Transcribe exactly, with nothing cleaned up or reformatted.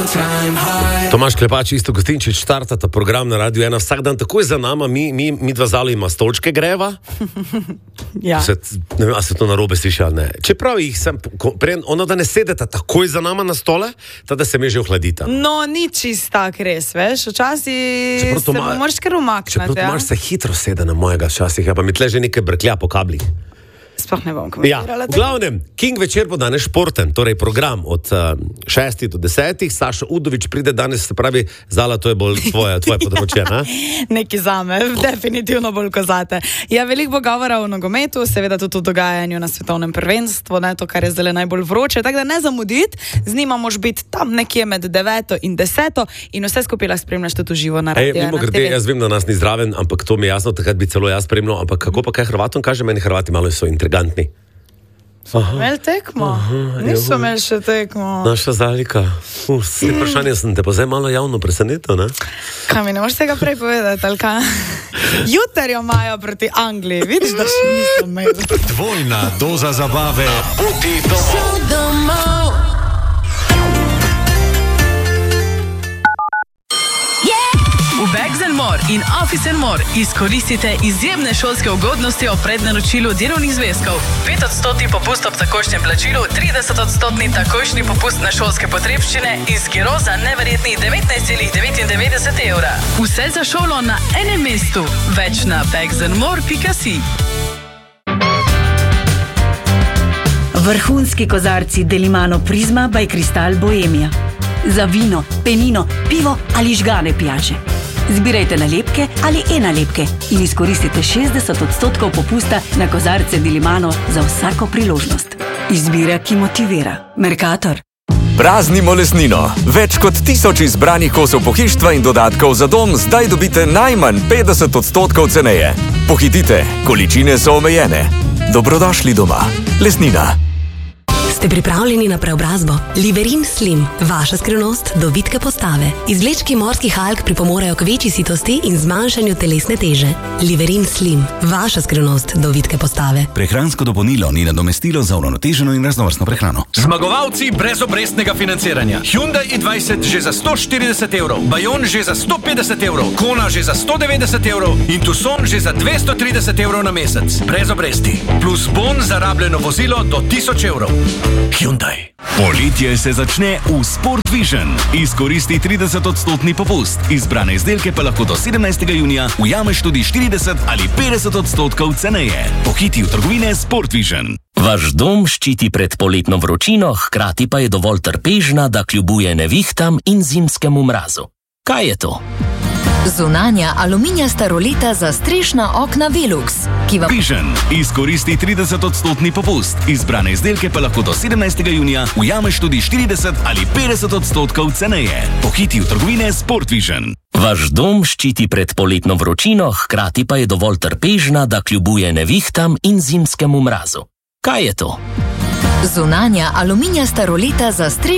Tomaž Klepač, Isto Gostinčič, štartata program na Radiu ena vsak dan, takoj za nama, mi, mi, mi dva zali ima stolčke greva. Ja. Se, ne vem, a se to narobe sliši ali ne. Čeprav jih sem, prej, ono da ne sedeta takoj za nama na stole, ta da se me že ohladita. No, ni čist tak res, veš, včasih se ma... moraš kar umaknati. Čeprav Tomaž ja? se hitro sede na mojega včasih, ja, pa mi tle že nekaj brklja po kablih. Sploh ne bom Ja, komentirala. v glavnem, King večer bo danes športen, torej program od uh, šestih do desetih. Sašo Udovič pride danes, se pravi, Zala, to je bolj tvoje, tvoje področje, ne? Neki zame, definitivno bolj kozate. Ja, veliko bo govora o nogometu, seveda tudi o dogajanju na svetovnem prvenstvu, ne, to, kar je zdaj najbolj vroče, tako da ne zamuditi, z njima moš biti tam nekje med deveto in deseto in vse skupaj lahko spremljaš tudi živo na Ej, radiju. mimo grede, jaz vem, da nas ni zraven, ampak to mi je jasno, takrat bi celo jaz spremljal, ampak kako pa kaj Hrvatom kaže, meni Hrvati malo so intrigantni. Imeli tekmo? Niso imeli še tekmo. Naša Zalika, uh, s tem vprašanjem sem te pa zdaj malo javno presenetil, ne? Kaj mi ne moš tega prej povedati, ali kaj? Jutri jo imajo proti Angliji, vidiš, da še niso imeli. Dvojna doza zabave, poti domov. V Bags and More in Office and More izkoristite izjemne šolske ugodnosti ob prednaročilu delovnih zvezkov. pet odstotni popust ob takošnjem plačilu, trideset odstotni takojšnji popust na šolske potrebščine in skiro za neverjetnih devetnajst celih devetindevetdeset evra. Vse za šolo na enem mestu. Več na bags and more pika si. Vrhunski kozarci Delimano Prisma by Cristal Bohemia. Za vino, penino, pivo ali žgane pijače. Zbirajte nalepke ali e-nalepke in izkoristite šestdeset odstotkov popusta na kozarce Delimano za vsako priložnost. Izbira, ki motivira. Mercator. Praznimo lesnino. Več kot tisoč izbranih kosov pohištva in dodatkov za dom zdaj dobite najmanj petdeset odstotkov ceneje. Pohitite, količine so omejene. Dobrodošli doma. Lesnina. Ste pripravljeni na preobrazbo? Liverin Slim, vaša skrivnost do vitke postave. Izvlečki morskih alg pripomorejo k večji sitosti in zmanjšanju telesne teže. Liverin Slim, vaša skrivnost do vitke postave. Prehransko dopolnilo ni nadomestilo za uravnoteženo in raznovrstno prehrano. Zmagovalci brez obrestnega financiranja. Hyundai i dvajset že za sto štirideset evrov, Bayon že za sto petdeset evrov, Kona že za sto devetdeset evrov in Tucson že za dvesto trideset evrov na mesec. Brez obresti. Plus bon za rabljeno vozilo do tisoč evrov. Hyundai. Poletje se začne v Sport Vision. Izkoristi trideset odstotni popust. Izbrane izdelke pa lahko do sedemnajstega junija ujameš tudi štirideset ali petdeset odstotkov ceneje. Pohiti v trgovine Sport Vision. Vaš dom ščiti pred poletno vročino, hkrati pa je dovolj trpežna, da kljubuje nevihtam in zimskemu mrazu. Kaj je to? Zunanja aluminijasta roleta za strešna okna Velux, ki vam... Vision. Izkoristi trideset odstotni popust. Izbrane izdelke pa lahko do sedemnajstega junija ujameš tudi štirideset ali petdeset odstotkov ceneje. Pohiti v trgovine Sport Vision. Vaš dom ščiti pred poletno vročino, hkrati pa je dovolj trpežna, da kljubuje nevihtam in zimskemu mrazu. Kaj je to? Zunanja aluminijasta roleta za strešna